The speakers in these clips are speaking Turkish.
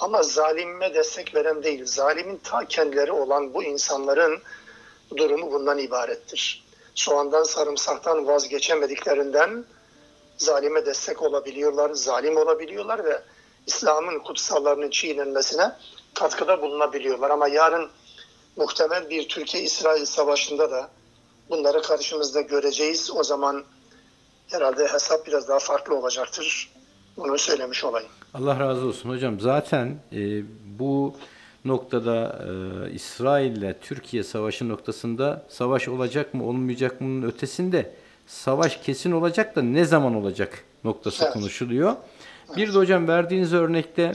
Ama zalime destek veren değil, zalimin ta kendileri olan bu insanların durumu bundan ibarettir. Soğandan, sarımsaktan vazgeçemediklerinden zalime destek olabiliyorlar, zalim olabiliyorlar ve İslam'ın kutsallarının çiğnenmesine katkıda bulunabiliyorlar. Ama yarın muhtemel bir Türkiye-İsrail savaşında da bunları karşımızda göreceğiz. O zaman herhalde hesap biraz daha farklı olacaktır. Bunu söylemiş olayım. Allah razı olsun hocam. Zaten bu noktada İsrail ile Türkiye savaşı noktasında savaş olacak mı olmayacak mı'nın ötesinde savaş kesin olacak da ne zaman olacak noktası Evet. konuşuluyor. Bir Evet. de hocam verdiğiniz örnekte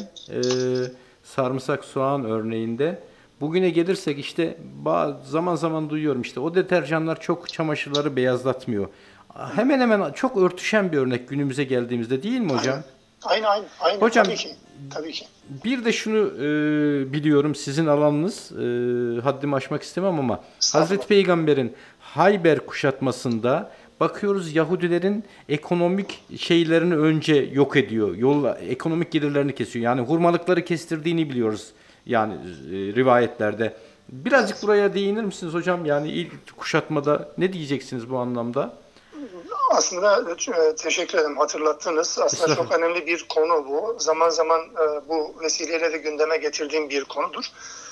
sarımsak soğan örneğinde bugüne gelirsek işte zaman zaman duyuyorum işte o deterjanlar çok çamaşırları beyazlatmıyor. Hemen hemen çok örtüşen bir örnek günümüze geldiğimizde değil mi hocam? Aynen. Aynen. Hocam Tabii ki. Tabii ki. bir de şunu biliyorum sizin alanınız haddimi aşmak istemem ama Hazreti Estağfurullah. Peygamber'in Hayber kuşatmasında bakıyoruz Yahudilerin ekonomik şeylerini önce yok ediyor. Ekonomik gelirlerini kesiyor. Yani hurmalıkları kestirdiğini biliyoruz yani rivayetlerde. Birazcık Evet. buraya değinir misiniz hocam? Yani ilk kuşatmada ne diyeceksiniz bu anlamda? Aslında teşekkür ederim hatırlattınız. Aslında çok Estağfurullah. önemli bir konu bu. Zaman zaman bu vesileyle de gündeme getirdiğim bir konudur.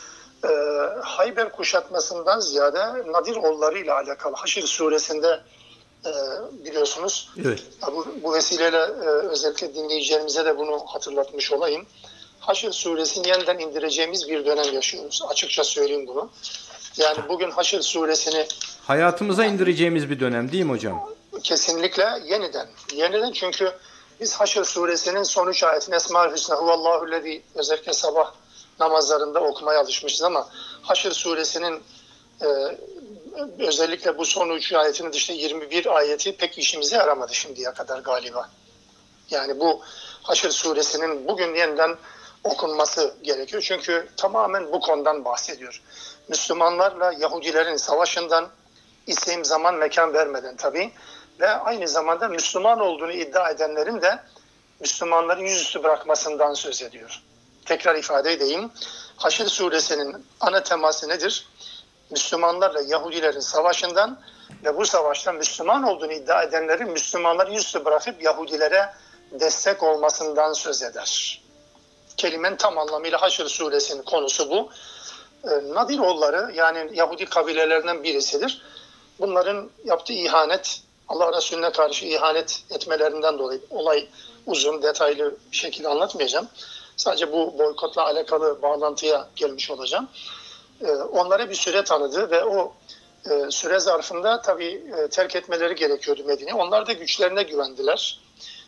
E, Hayber kuşatmasından ziyade Nadiroğulları ile alakalı Haşr suresinde e, biliyorsunuz. Evet. Bu vesileyle özellikle dinleyicilerimize de bunu hatırlatmış olayım. Haşr suresini yeniden indireceğimiz bir dönem yaşıyoruz. Açıkça söyleyeyim bunu. Yani bugün Haşr suresini Hayatımıza indireceğimiz bir dönem değil mi hocam? kesinlikle yeniden. Yeniden çünkü biz Haşr suresinin son 3 ayetini Esma-ül Hüsna Huvallahüllezî özellikle sabah namazlarında okumaya alışmışız ama Haşr suresinin e, özellikle bu son 3 ayetinin dışında 21 ayeti pek işimize yaramadı şimdiye kadar galiba. Yani bu Haşr suresinin bugün yeniden okunması gerekiyor. Çünkü tamamen bu konudan bahsediyor. Müslümanlarla Yahudilerin savaşından isim, zaman, mekan vermeden tabii ve aynı zamanda Müslüman olduğunu iddia edenlerin de Müslümanları yüzüstü bırakmasından söz ediyor. Tekrar ifade edeyim. Haşr suresinin ana teması nedir? Müslümanlarla Yahudilerin savaşından ve bu savaşta Müslüman olduğunu iddia edenlerin Müslümanları yüzüstü bırakıp Yahudilere destek olmasından söz eder. Kelimenin tam anlamıyla Haşr suresinin konusu bu. Nadiroğulları yani Yahudi kabilelerinden birisidir. Bunların yaptığı ihanet, Allah Resulüne karşı ihanet etmelerinden dolayı olay uzun, detaylı bir şekilde anlatmayacağım. Sadece bu boykotla alakalı bağlantıya gelmiş olacağım. Onlara bir süre tanıdı ve o süre zarfında tabii terk etmeleri gerekiyordu Medine'yi. Onlar da güçlerine güvendiler.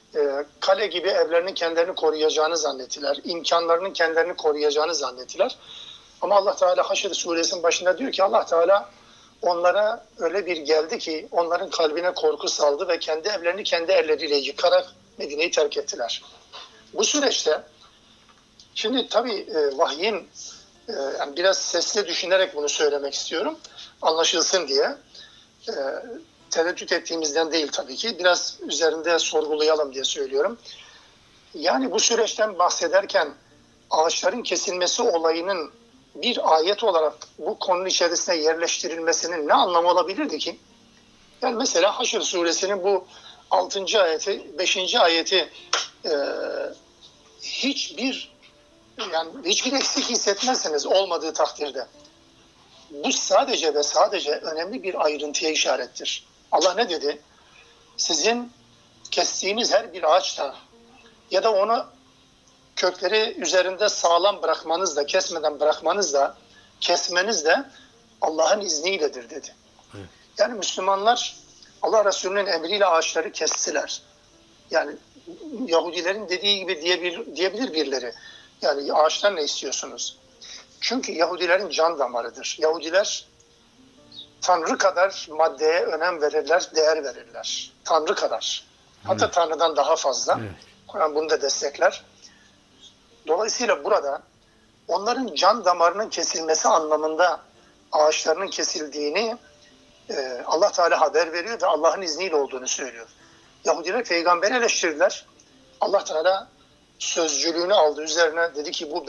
Kale gibi evlerinin kendilerini koruyacağını zannettiler. İmkanlarının kendilerini koruyacağını zannettiler. Ama Allah Teala Haşr suresinin başında diyor ki Allah Teala onlara öyle bir geldi ki onların kalbine korku saldı ve kendi evlerini kendi elleriyle yıkarak Medine'yi terk ettiler. Bu süreçte şimdi tabii vahyin yani biraz sesli düşünerek bunu söylemek istiyorum. Anlaşılsın diye. Tereddüt ettiğimizden değil tabii ki. Biraz üzerinde sorgulayalım diye söylüyorum. Yani bu süreçten bahsederken ağaçların kesilmesi olayının bir ayet olarak bu konunun içerisine yerleştirilmesinin ne anlamı olabilirdi ki? Yani mesela Haşr suresinin bu 6. ayeti, 5. ayeti hiçbir eksik hissetmezseniz olmadığı takdirde. Bu sadece ve sadece önemli bir ayrıntıya işarettir. Allah ne dedi? Sizin kestiğiniz her bir ağaçta ya da onu kökleri üzerinde sağlam bırakmanız da, kesmeden bırakmanız da, kesmeniz de Allah'ın izniyledir dedi. Evet. Yani Müslümanlar Allah Resulü'nün emriyle ağaçları kestiler. Yani Yahudilerin dediği gibi diyebilir birileri. Yani ağaçtan ne istiyorsunuz? Çünkü Yahudilerin can damarıdır. Yahudiler Tanrı kadar maddeye önem verirler, değer verirler. Tanrı kadar. Hatta evet. Tanrı'dan daha fazla. Evet. Kur'an bunu da destekler. Dolayısıyla burada onların can damarının kesilmesi anlamında ağaçlarının kesildiğini Allah Teala haber veriyor ve Allah'ın izniyle olduğunu söylüyor. Yahudiler peygamberi eleştirdiler. Allah Teala sözcülüğünü aldı üzerine dedi ki bu